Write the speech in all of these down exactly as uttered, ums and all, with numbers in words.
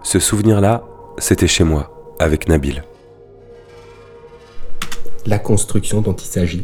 Ce souvenir-là, c'était chez moi, avec Nabil. La construction dont il s'agit,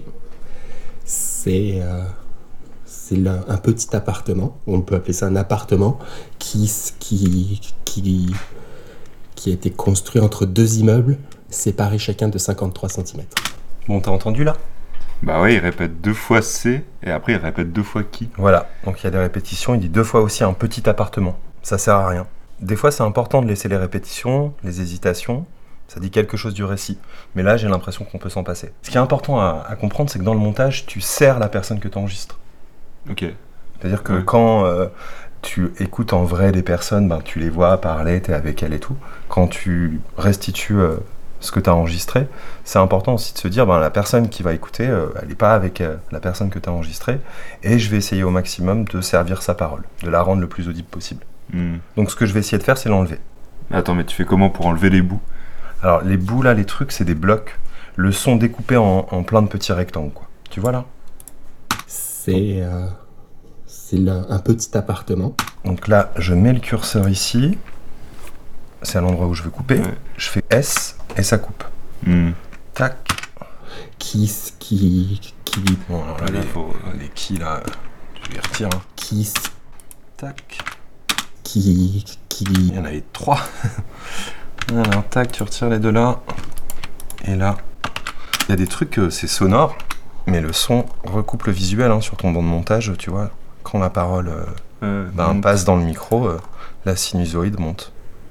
c'est, euh, c'est le, un petit appartement, on peut appeler ça un appartement, qui, qui, qui, qui a été construit entre deux immeubles, séparés chacun de cinquante-trois centimètres. Bon, t'as entendu là ? Bah ouais, il répète deux fois C, et après il répète deux fois qui. Voilà, donc il y a des répétitions, il dit deux fois aussi un petit appartement. Ça sert à rien. Des fois, c'est important de laisser les répétitions, les hésitations, ça dit quelque chose du récit. Mais là, j'ai l'impression qu'on peut s'en passer. Ce qui est important à, à comprendre, c'est que dans le montage, tu sers la personne que tu enregistres. Ok. C'est-à-dire que Ouais. quand euh, tu écoutes en vrai des personnes, ben, tu les vois parler, tu es avec elles et tout. Quand tu restitues euh, ce que tu as enregistré, c'est important aussi de se dire, ben, la personne qui va écouter, euh, elle n'est pas avec euh, la personne que tu as enregistrée, et je vais essayer au maximum de servir sa parole, de la rendre le plus audible possible. Hmm. Donc ce que je vais essayer de faire, c'est l'enlever. Attends, mais tu fais comment pour enlever les bouts? Alors les bouts là, les trucs, c'est des blocs. Le son découpé en, en plein de petits rectangles, quoi. Tu vois là? C'est, euh, c'est le, un petit appartement. Donc là, je mets le curseur ici. C'est à l'endroit où je veux couper. Ouais. Je fais S et ça coupe. Hmm. Tac. Qui, qui, qui, Bon, alors là, Là, les, faut- les qui là, je les retire. Hein. qui, Tac. qui, qui, Il y en avait trois. Alors, tac, tu retires les deux là. Et là. Il y a des trucs, euh, c'est sonore, mais le son recoupe le visuel hein, sur ton banc de montage, tu vois. Quand la parole euh, Euh, ben, hmm. passe dans le micro, euh, la sinusoïde monte.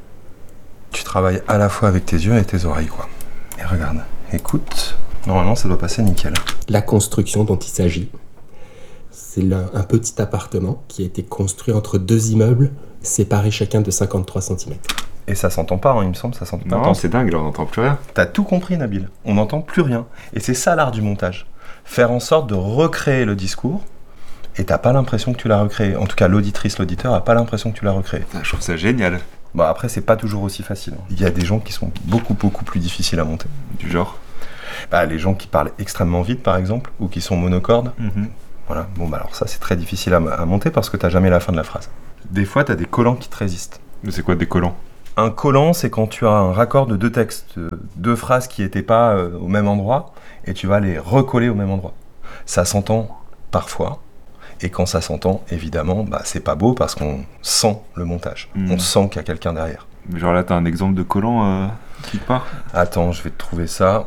Tu travailles à la fois avec tes yeux et tes oreilles, quoi. Et regarde, écoute. Normalement, ça doit passer nickel. la construction dont il s'agit. C'est le, un petit appartement qui a été construit entre deux immeubles, séparés chacun de cinquante-trois centimètres. Et ça s'entend pas, hein, il me semble, ça s'entend pas. Non, Attends, c'est dingue, là, on n'entend plus rien. T'as tout compris, Nabil. On n'entend plus rien. Et c'est ça l'art du montage. Faire en sorte de recréer le discours, et t'as pas l'impression que tu l'as recréé. En tout cas, l'auditrice, l'auditeur a pas l'impression que tu l'as recréé. Putain, je trouve ça génial. Bon, après, c'est pas toujours aussi facile. Il y a des gens qui sont beaucoup, beaucoup plus difficiles à monter. Du genre. Bah, les gens qui parlent extrêmement vite, par exemple, ou qui sont monocordes. Mhm. Voilà. Bon, bah alors ça, c'est très difficile à, à monter parce que t'as jamais la fin de la phrase. Des fois, t'as des collants qui te résistent. Mais c'est quoi des collants? Un collant, c'est quand tu as un raccord de deux textes, euh, deux phrases qui n'étaient pas euh, au même endroit, et tu vas les recoller au même endroit. Ça s'entend parfois, et quand ça s'entend, évidemment, bah, c'est pas beau parce qu'on sent le montage. Mm. On sent qu'il y a quelqu'un derrière. Genre là, t'as un exemple de collant euh, qui part? Attends, je vais te trouver ça.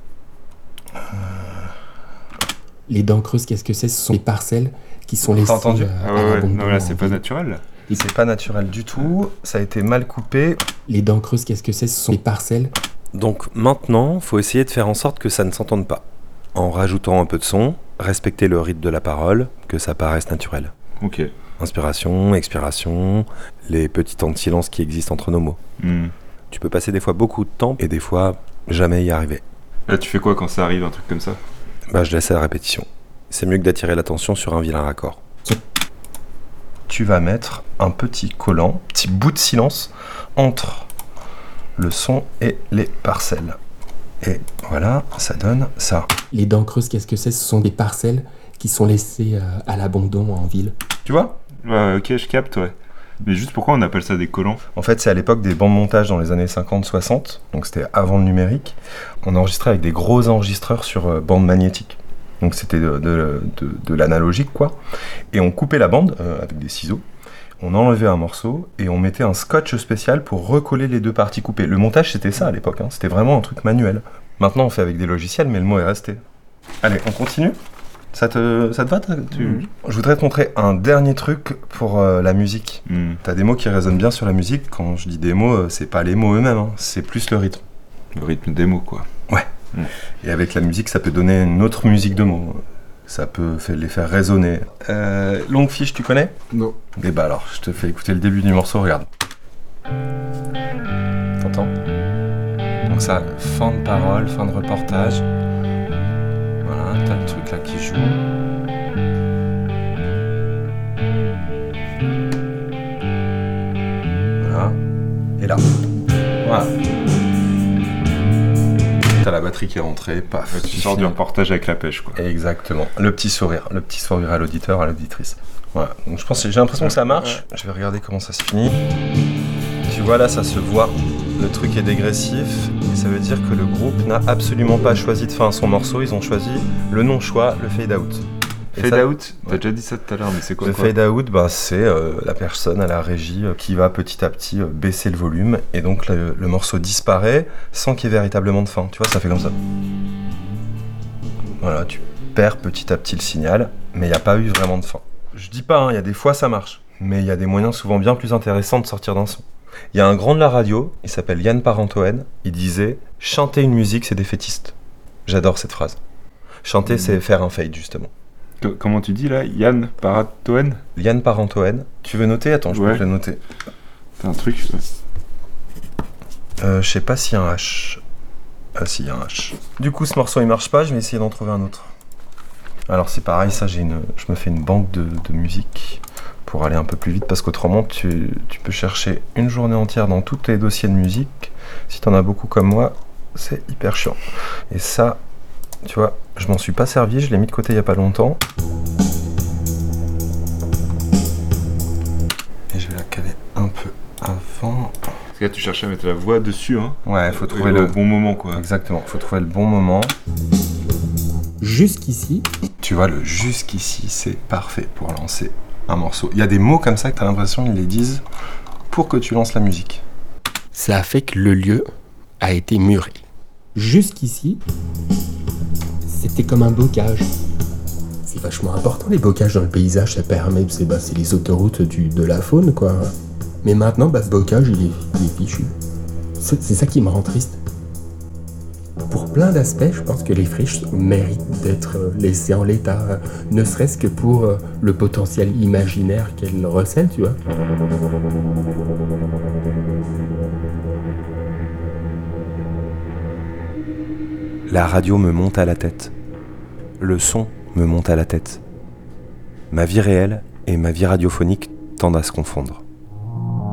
Les dents creuses, qu'est-ce que c'est? Ce sont les parcelles qui sont laissées entendu euh, Ah à ouais, ouais. l'abandon Non, là, en c'est pas ville. naturel. C'est pas naturel du tout, ça a été mal coupé. Les dents creuses, qu'est-ce que c'est? Ce sont les parcelles. Donc maintenant, faut essayer de faire en sorte que ça ne s'entende pas. En rajoutant un peu de son, respecter le rythme de la parole, que ça paraisse naturel. Ok. Inspiration, expiration, les petits temps de silence qui existent entre nos mots. Hmm. Tu peux passer des fois beaucoup de temps et des fois jamais y arriver. Là, tu fais quoi quand ça arrive, un truc comme ça? Bah je laisse à la répétition. C'est mieux que d'attirer l'attention sur un vilain raccord. Tu vas mettre un petit collant, petit bout de silence entre le son et les parcelles. Et voilà, ça donne ça. Les dents creuses, qu'est-ce que c'est? Ce sont des parcelles qui sont laissées euh, à l'abandon en ville. Tu vois? Ouais, ouais, ok, je capte, ouais. Mais juste pourquoi on appelle ça des collants? En fait, c'est à l'époque des bandes montage dans les années cinquante soixante, donc c'était avant le numérique. On enregistrait avec des gros enregistreurs sur euh, bande magnétique. Donc c'était de, de, de, de l'analogique, quoi. Et on coupait la bande euh, avec des ciseaux, on enlevait un morceau et on mettait un scotch spécial pour recoller les deux parties coupées. Le montage, c'était ça à l'époque, hein. C'était vraiment un truc manuel. Maintenant, on fait avec des logiciels, mais le mot est resté. Allez, on continue? Ça te, ça te va t'as- tu... Mhm. Je voudrais te montrer un dernier truc pour euh, la musique. Hmm. T'as des mots qui résonnent bien sur la musique. Quand je dis des mots, euh, c'est pas les mots eux-mêmes, hein, c'est plus le rythme. Le rythme des mots, quoi. Et avec la musique, ça peut donner une autre musique de mots. Ça peut fa- les faire résonner. Euh, Longue Fiche, tu connais? Non. Eh bah alors, je te fais écouter le début du morceau, regarde. T'entends? Donc ça, fin de parole, fin de reportage. Voilà, t'as le truc là qui joue. Voilà. Et là. Voilà. T'as la batterie qui est rentrée, paf. Tu sors du reportage avec la pêche, quoi. Exactement. Le petit sourire. Le petit sourire à l'auditeur, à l'auditrice. Voilà. Donc je pense, j'ai l'impression que ça marche. Je vais regarder comment ça se finit. Tu vois là, ça se voit. Le truc est dégressif et ça veut dire que le groupe n'a absolument pas choisi de fin à son morceau. Ils ont choisi le non-choix, le fade out. Et Fade ça, out, t'as ouais. déjà dit ça tout à l'heure, mais c'est quoi, Le quoi fade out, bah, c'est euh, la personne à la régie euh, qui va petit à petit euh, baisser le volume et donc le, le morceau disparaît sans qu'il y ait véritablement de fin. Tu vois, ça fait comme ça. Voilà, tu perds petit à petit le signal, mais il n'y a pas eu vraiment de fin. Je dis pas, il hein, y a des fois ça marche, mais il y a des moyens souvent bien plus intéressants de sortir d'un son. Il y a un grand de la radio, il s'appelle Yann Parentoen, il disait « Chanter une musique, c'est défaitiste ». J'adore cette phrase. Chanter, mmh. c'est faire un fade, justement. Comment tu dis là, Yann Parentoen? Yann Parentoen. Tu veux noter? Attends, je ouais. peux te le noter. T'as un truc ouais. euh, Je sais pas s'il y a un H. Ah si, il y a un H. Du coup, ce morceau il marche pas, je vais essayer d'en trouver un autre. Alors c'est pareil, ça, j'ai une, je me fais une banque de, de musique pour aller un peu plus vite, parce qu'autrement, tu, tu peux chercher une journée entière dans tous tes dossiers de musique. Si t'en as beaucoup comme moi, c'est hyper chiant. Et ça, tu vois, je m'en suis pas servi, je l'ai mis de côté il y a pas longtemps. Et je vais la caler un peu avant. Parce que là, tu cherchais à mettre la voix dessus, hein. Ouais, faut trouver le, le bon moment, quoi. Exactement, faut trouver le bon moment. Jusqu'ici. Tu vois, le jusqu'ici, c'est parfait pour lancer un morceau. Il y a des mots comme ça que t'as l'impression qu'ils les disent pour que tu lances la musique. Ça a fait que le lieu a été muré. Jusqu'ici, c'était comme un bocage. C'est vachement important les bocages dans le paysage, ça permet, c'est, bah, c'est les autoroutes du, de la faune, quoi. Mais maintenant, bah, ce bocage, il est, il est fichu. C'est, c'est ça qui me rend triste. Pour plein d'aspects, je pense que les friches méritent d'être laissées en l'état, ne serait-ce que pour le potentiel imaginaire qu'elles recèlent, tu vois. La radio me monte à la tête. Le son me monte à la tête. Ma vie réelle et ma vie radiophonique tendent à se confondre.